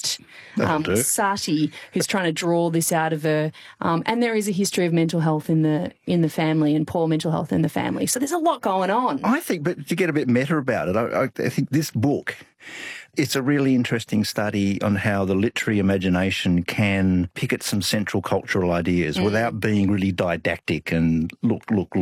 therapist, Sati, who's trying to draw this out of her. And there is a history of mental health in the family and poor mental health in the family. So there's a lot going on. I think, but to get a bit meta about it, I think this book, it's a really interesting study on how the literary imagination can pick at some central cultural ideas without being really didactic and look.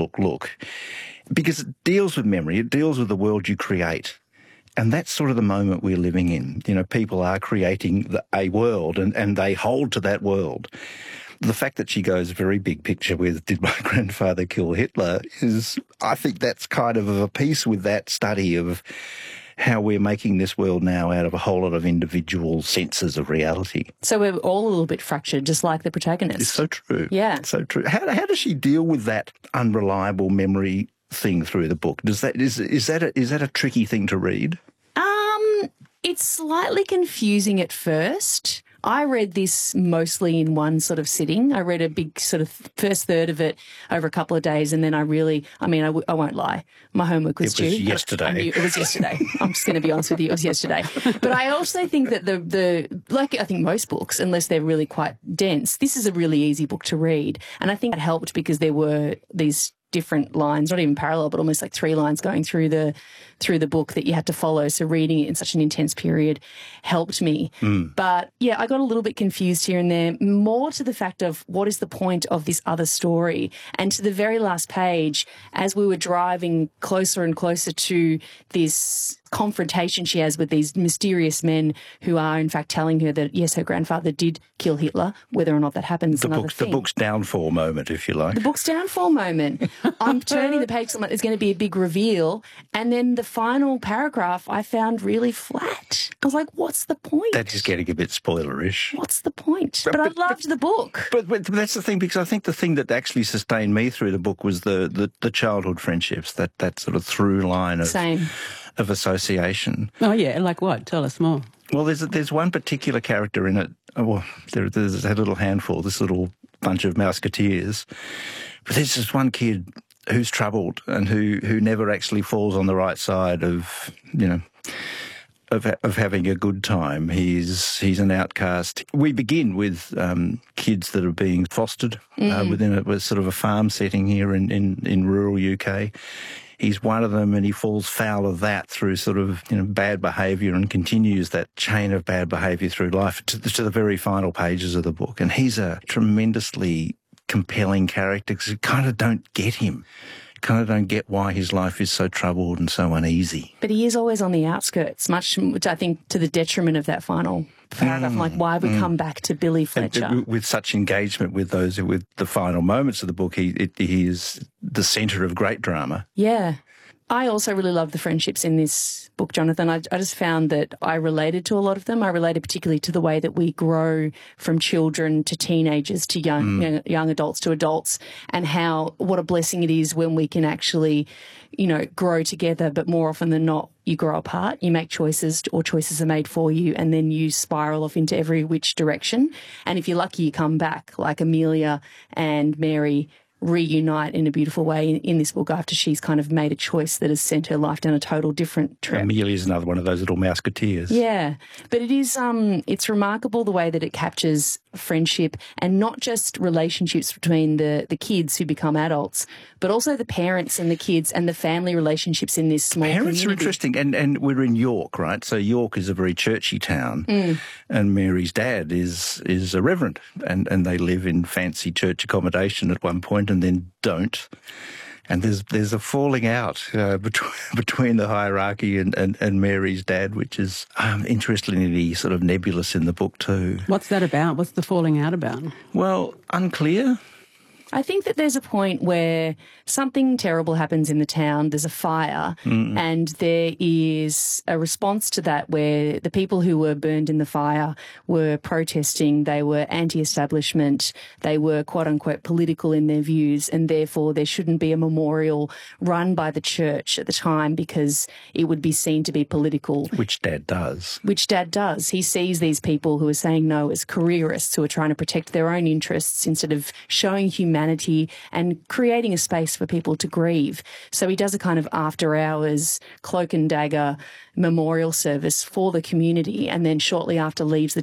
Because it deals with memory, it deals with the world you create. And that's sort of the moment we're living in. You know, people are creating a world and they hold to that world. The fact that she goes very big picture with did my grandfather kill Hitler is, I think that's kind of a piece with that study of how we're making this world now out of a whole lot of individual senses of reality. So we're all a little bit fractured, just like the protagonist. It's so true. Yeah. It's so true. How does she deal with that unreliable memory thing through the book? Is that a tricky thing to read? It's slightly confusing at first. I read this mostly in one sort of sitting. I read a big sort of first third of it over a couple of days, and then I won't lie, my homework was due. It was yesterday. It was yesterday. I'm just going to be honest with you, it was yesterday. But I also think that like I think most books, unless they're really quite dense, this is a really easy book to read. And I think it helped because there were these different lines, not even parallel, but almost like 3 lines going through the book that you had to follow. So reading it in such an intense period helped me. But yeah, I got a little bit confused here and there, more to the fact of what is the point of this other story. And to the very last page, as we were driving closer and closer to this confrontation she has with these mysterious men who are in fact telling her that yes, her grandfather did kill Hitler. Whether or not that happens is another thing. The book's downfall moment, if you like. The book's downfall moment. I'm turning the page, there's going to be a big reveal, and then the final paragraph I found really flat. I was like, what's the point? That is getting a bit spoilerish. What's the point? But I loved the book. But that's the thing, because I think the thing that actually sustained me through the book was the childhood friendships, that sort of through line of association. Oh, yeah. Like what? Tell us more. Well, there's one particular character in it. Well, there's a little handful, this little bunch of Mouseketeers. But there's this one kid who's troubled and who never actually falls on the right side of, you know, of having a good time. He's an outcast. We begin with kids that are being fostered within a sort of a farm setting here in rural UK. He's one of them, and he falls foul of that through sort of, you know, bad behaviour, and continues that chain of bad behaviour through life to the very final pages of the book. And he's a tremendously compelling character because you kind of don't get him. Kind of don't get why his life is so troubled and so uneasy. But he is always on the outskirts, much, I think, to the detriment of that final paragraph. Like, why have we come back to Billy Fletcher? And with such engagement with the final moments of the book, he is the centre of great drama. Yeah. I also really love the friendships in this book, Jonathan. I just found that I related to a lot of them. I related particularly to the way that we grow from children to teenagers to young adults to adults, and what a blessing it is when we can actually, you know, grow together. But more often than not, you grow apart. You make choices, or choices are made for you, and then you spiral off into every which direction. And if you're lucky, you come back, like Amelia and Mary reunite in a beautiful way in this book after she's kind of made a choice that has sent her life down a total different trip. Amelia's another one of those little Mouseketeers. Yeah, but it is it's remarkable the way that it captures friendship, and not just relationships between the kids who become adults, but also the parents and the kids and the family relationships in this small community. Parents are interesting, and we're in York, right? So York is a very churchy town, and Mary's dad is a reverend, and they live in fancy church accommodation at one point, and then don't. And there's a falling out between the hierarchy and Mary's dad, which is interestingly sort of nebulous in the book too. What's that about? What's the falling out about? Well, unclear. I think that there's a point where something terrible happens in the town, there's a fire, and there is a response to that where the people who were burned in the fire were protesting, they were anti-establishment, they were quote-unquote political in their views, and therefore there shouldn't be a memorial run by the church at the time because it would be seen to be political. Which Dad does. Which Dad does. He sees these people who are saying no as careerists who are trying to protect their own interests instead of showing humanity and creating a space for people to grieve. So he does a kind of after-hours cloak and dagger memorial service for the community, and then shortly after leaves the